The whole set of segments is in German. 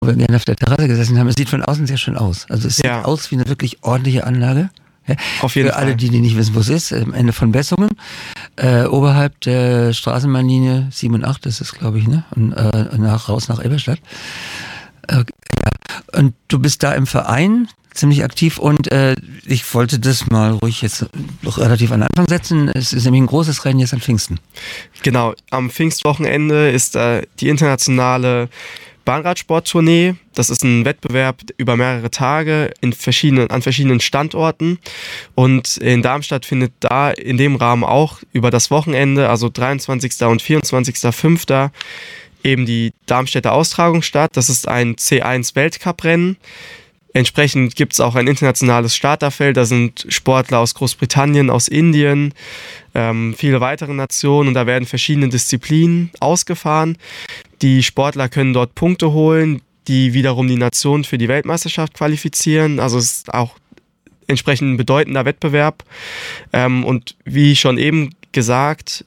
wo wir gerne auf der Terrasse gesessen haben. Es sieht von außen sehr schön aus. Also es sieht aus wie eine wirklich ordentliche Anlage. Ja, auf jeden für Fall. alle, die nicht wissen, wo es ist, am Ende von Bessungen, oberhalb der Straßenbahnlinie 7 und 8 ist es, glaube ich, ne? Und raus nach Eberstadt. Ja. Und du bist da im Verein ziemlich aktiv und ich wollte das mal ruhig jetzt noch relativ an den Anfang setzen. Es ist nämlich ein großes Rennen jetzt an Pfingsten. Genau, am Pfingstwochenende ist die internationale Bahnradsporttournee. Das ist ein Wettbewerb über mehrere Tage an verschiedenen Standorten. Und in Darmstadt findet da in dem Rahmen auch über das Wochenende, also 23. und 24.05. eben die Darmstädter Austragung statt. Das ist ein C1-Weltcuprennen. Entsprechend gibt es auch ein internationales Starterfeld. Da sind Sportler aus Großbritannien, aus Indien, viele weitere Nationen. Und da werden verschiedene Disziplinen ausgefahren. Die Sportler können dort Punkte holen, die wiederum die Nation für die Weltmeisterschaft qualifizieren. Also es ist auch entsprechend ein bedeutender Wettbewerb. Und wie schon eben gesagt,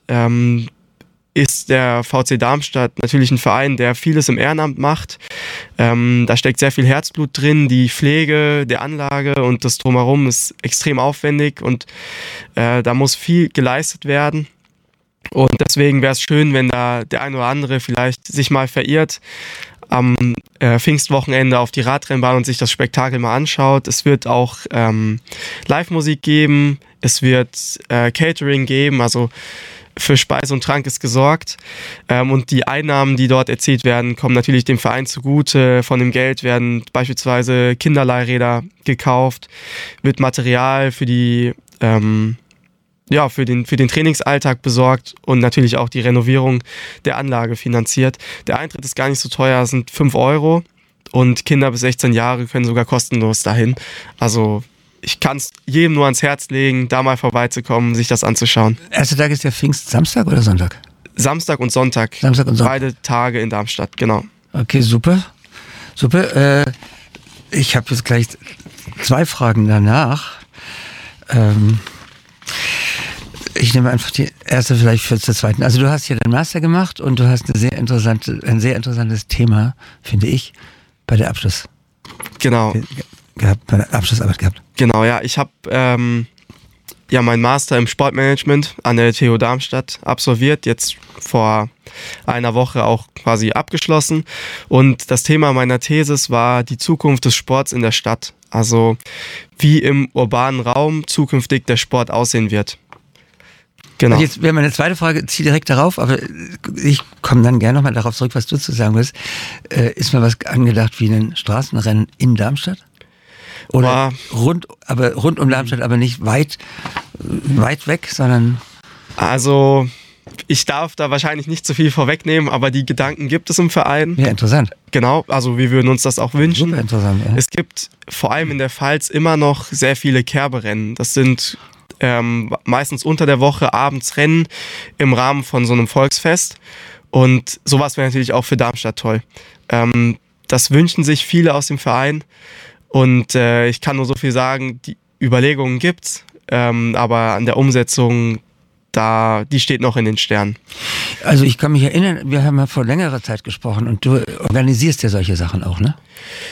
ist der VC Darmstadt natürlich ein Verein, der vieles im Ehrenamt macht. Da steckt sehr viel Herzblut drin. Die Pflege der Anlage und das Drumherum ist extrem aufwendig und da muss viel geleistet werden. Und deswegen wäre es schön, wenn da der ein oder andere vielleicht sich mal verirrt am Pfingstwochenende auf die Radrennbahn und sich das Spektakel mal anschaut. Es wird auch Live-Musik geben, es wird Catering geben, also für Speise und Trank ist gesorgt. Und die Einnahmen, die dort erzielt werden, kommen natürlich dem Verein zugute. Von dem Geld werden beispielsweise Kinderleihräder gekauft, wird Material für den Trainingsalltag besorgt und natürlich auch die Renovierung der Anlage finanziert. Der Eintritt ist gar nicht so teuer, es sind 5 Euro und Kinder bis 16 Jahre können sogar kostenlos dahin. Also ich kann es jedem nur ans Herz legen, da mal vorbeizukommen, sich das anzuschauen. Erster Tag ist der Pfingst-Samstag oder Sonntag? Samstag und Sonntag. Samstag und Sonntag. Beide Tage in Darmstadt, genau. Okay, super. Super. Ich habe jetzt gleich 2 Fragen danach. Ich nehme einfach die erste vielleicht für zur zweiten. Also du hast hier deinen Master gemacht und du hast ein sehr interessantes Thema, finde ich, bei der Abschlussarbeit gehabt. Genau, ja. Ich habe meinen Master im Sportmanagement an der TU Darmstadt absolviert, jetzt vor einer Woche auch quasi abgeschlossen. Und das Thema meiner Thesis war die Zukunft des Sports in der Stadt. Also wie im urbanen Raum zukünftig der Sport aussehen wird. Genau. Und jetzt wäre meine zweite Frage, zieh direkt darauf, aber ich komme dann gerne nochmal darauf zurück, was du zu sagen willst. Ist mal was angedacht wie ein Straßenrennen in Darmstadt? Oder rund um Darmstadt, aber nicht weit weg, sondern... Also, ich darf da wahrscheinlich nicht zu viel vorwegnehmen, aber die Gedanken gibt es im Verein. Ja, interessant. Genau, also wir würden uns das auch wünschen. Super interessant, ja. Es gibt vor allem in der Pfalz immer noch sehr viele Kerberennen. Das sind meistens unter der Woche abends Rennen im Rahmen von so einem Volksfest. Und sowas wäre natürlich auch für Darmstadt toll. Das wünschen sich viele aus dem Verein. Und ich kann nur so viel sagen, die Überlegungen gibt's, aber an der Umsetzung, die steht noch in den Sternen. Also ich kann mich erinnern, wir haben ja vor längerer Zeit gesprochen und du organisierst ja solche Sachen auch, ne?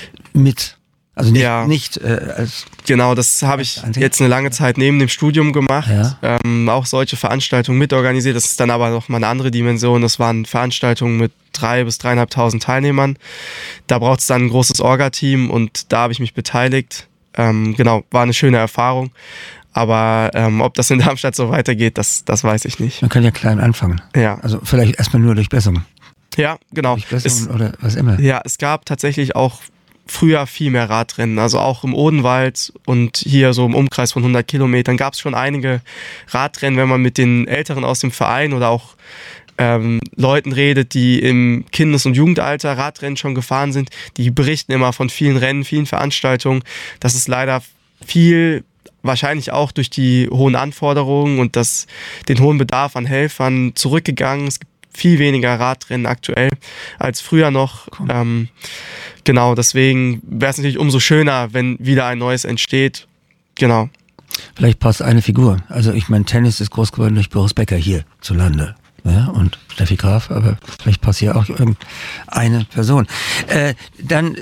Also nicht als... Genau, das habe ich jetzt eine lange Zeit neben dem Studium gemacht, auch solche Veranstaltungen mitorganisiert. Das ist dann aber noch mal eine andere Dimension. Das waren Veranstaltungen mit 3.000 bis 3.500 Teilnehmern. Da braucht es dann ein großes Orga-Team und da habe ich mich beteiligt. Genau, war eine schöne Erfahrung. Aber ob das in Darmstadt so weitergeht, das weiß ich nicht. Man kann ja klein anfangen. Ja. Also vielleicht erstmal nur durch Bessungen. Ja, genau. Durch Bessungen oder was immer. Ja, es gab tatsächlich auch früher viel mehr Radrennen, also auch im Odenwald und hier so im Umkreis von 100 Kilometern gab es schon einige Radrennen, wenn man mit den Älteren aus dem Verein oder auch Leuten redet, die im Kindes- und Jugendalter Radrennen schon gefahren sind, die berichten immer von vielen Rennen, vielen Veranstaltungen. Das ist leider viel, wahrscheinlich auch durch die hohen Anforderungen und den hohen Bedarf an Helfern zurückgegangen. Es gibt viel weniger Radrennen aktuell als früher noch. Cool. Genau, deswegen wäre es natürlich umso schöner, wenn wieder ein neues entsteht. Genau. Vielleicht passt eine Figur. Also ich meine, Tennis ist groß geworden durch Boris Becker hierzulande. Ja, und Steffi Graf, aber vielleicht passt hier auch irgendeine Person. Dann